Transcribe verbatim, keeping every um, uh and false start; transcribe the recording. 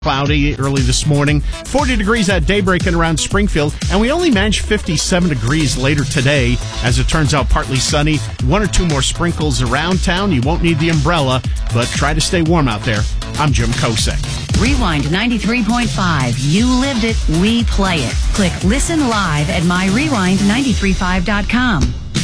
Cloudy early this morning, forty degrees at daybreak and around Springfield, and we only managed fifty-seven degrees later today. As it turns out, partly sunny, one or two more sprinkles around town. You won't need the umbrella, but try to stay warm out there. I'm Jim Kosick. Rewind ninety-three point five. You lived it, we play it. Click Listen Live at my rewind nine three five dot com.